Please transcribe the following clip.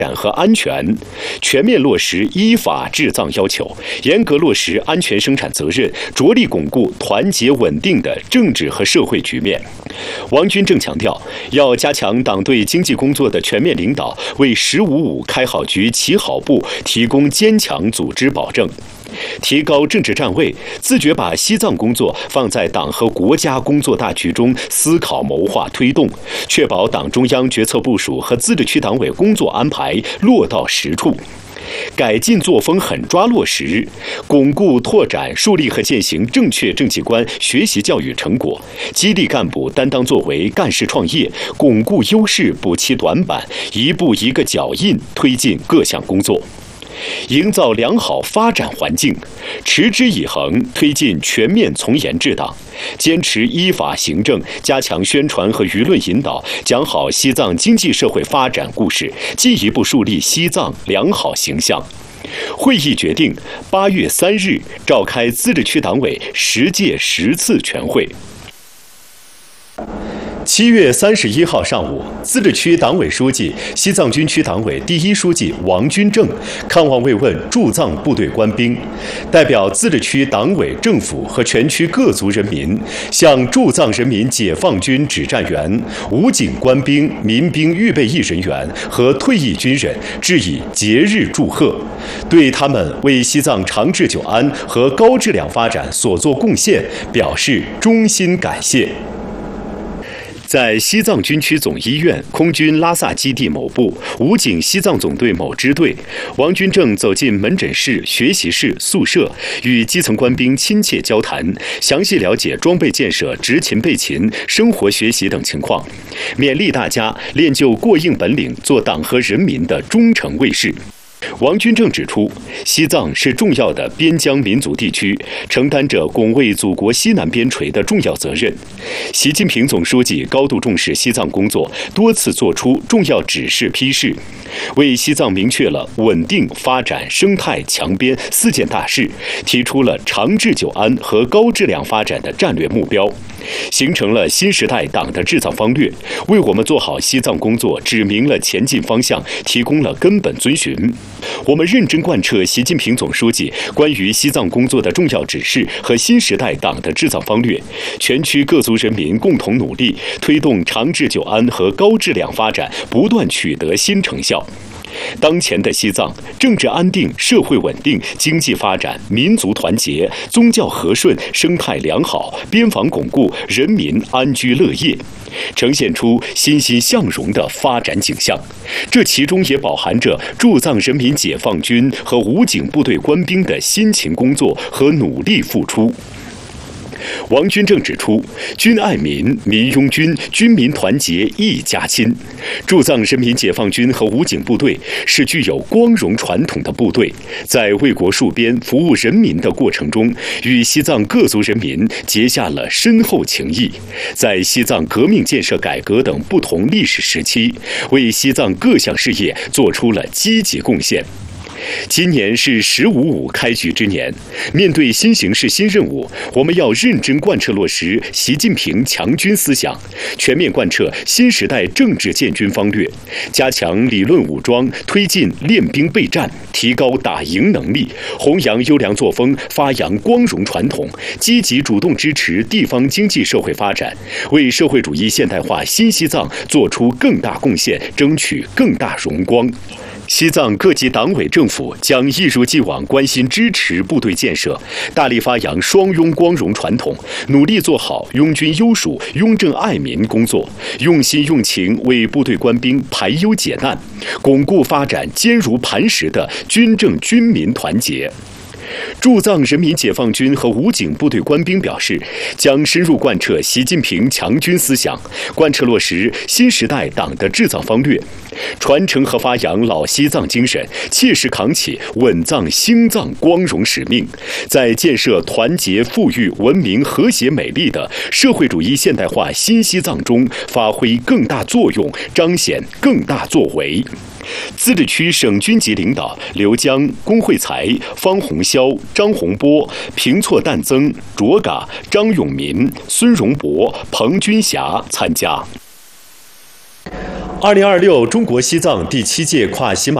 展和安全，全面落实依法治藏要求，严格落实安全生产责任，着力巩固团结稳定的政治和社会局面。王军正强调，要加强党对经济工作的全面领导，为“15+5”开好局、起好步提供坚强组织保证。提高政治站位，自觉把西藏工作放在党和国家工作大局中思考谋划推动，确保党中央决策部署和自治区党委工作安排落到实处。改进作风狠抓落实，巩固拓展树立和践行正确政绩观学习教育成果，激励干部担当作为、干事创业，巩固优势补齐短板，一步一个脚印推进各项工作。营造良好发展环境，持之以恒推进全面从严治党，坚持依法行政，加强宣传和舆论引导，讲好西藏经济社会发展故事，进一步树立西藏良好形象。会议决定8月3日召开自治区党委10届10次全会。7月31号上午，自治区党委书记、西藏军区党委第一书记王军正看望慰问驻藏部队官兵，代表自治区党委政府和全区各族人民，向驻藏人民解放军指战员、武警官兵、民兵预备役人员和退役军人致以节日祝贺，对他们为西藏长治久安和高质量发展所作贡献表示衷心感谢。在西藏军区总医院空军拉萨基地某部、武警西藏总队某支队，王军正走进门诊室、学习室、宿舍，与基层官兵亲切交谈，详细了解装备建设、执勤备勤、生活学习等情况，勉励大家练就过硬本领，做党和人民的忠诚卫士。王军正指出，西藏是重要的边疆民族地区，承担着拱卫祖国西南边陲的重要责任。习近平总书记高度重视西藏工作，多次作出重要指示批示，为西藏明确了稳定、发展、生态、强边4件大事，提出了长治久安和高质量发展的战略目标，形成了新时代党的治藏方略，为我们做好西藏工作指明了前进方向，提供了根本遵循。我们认真贯彻习近平总书记关于西藏工作的重要指示和新时代党的治藏方略，全区各族人民共同努力，推动长治久安和高质量发展不断取得新成效。当前的西藏，政治安定、社会稳定、经济发展、民族团结、宗教和顺、生态良好、边防巩固、人民安居乐业，呈现出欣欣向荣的发展景象。这其中也饱含着驻藏人民解放军和武警部队官兵的辛勤工作和努力付出。王军正指出，军爱民，民拥军，军民团结一家亲。驻藏人民解放军和武警部队是具有光荣传统的部队，在为国戍边、服务人民的过程中，与西藏各族人民结下了深厚情谊，在西藏革命建设改革等不同历史时期，为西藏各项事业做出了积极贡献。今年是“15+5”开局之年，面对新形势、新任务，我们要认真贯彻落实习近平强军思想，全面贯彻新时代政治建军方略，加强理论武装，推进练兵备战，提高打赢能力，弘扬优良作风，发扬光荣传统，积极主动支持地方经济社会发展，为社会主义现代化新西藏做出更大贡献，争取更大荣光。西藏各级党委政府将一如既往关心支持部队建设，大力发扬双拥光荣传统，努力做好拥军优属、拥政爱民工作，用心用情为部队官兵排忧解难，巩固发展坚如磐石的军政军民团结。驻藏人民解放军和武警部队官兵表示，将深入贯彻习近平强军思想，贯彻落实新时代党的治藏方略，传承和发扬老西藏精神，切实扛起稳藏兴藏光荣使命，在建设团结、富裕、文明、和谐、美丽的社会主义现代化新西藏中发挥更大作用，彰显更大作为。自治区省军级领导刘江、龚惠才、方洪霄、张洪波、平措旦增、卓嘎、张永民、孙荣博、彭军霞参加。 2026中国西藏第7届跨喜马